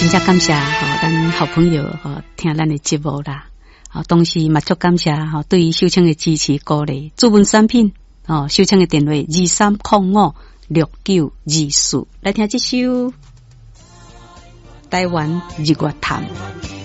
真正感谢咱好朋友听咱的节目啦。同时嘛足感谢对于秀清的支持鼓励。主文产品秀清的电话23056924，来听这首台湾日月潭。